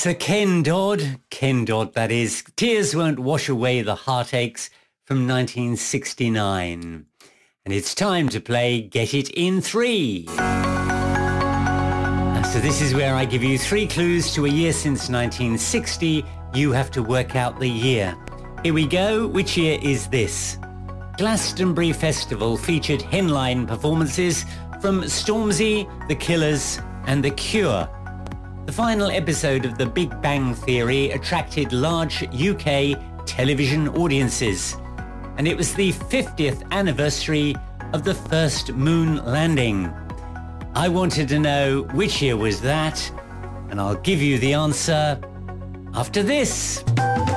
It's the Ken Dodd that is. Tears Won't Wash Away the Heartaches from 1969. And it's time to play Get It in 3. So this is where I give you 3 clues to a year since 1960. You have to work out the year. Here we go. Which year is this? Glastonbury Festival featured headline performances from Stormzy, The Killers and The Cure. The final episode of The Big Bang Theory attracted large UK television audiences, and it was the 50th anniversary of the first moon landing. I wanted to know which year was that, and I'll give you the answer after this.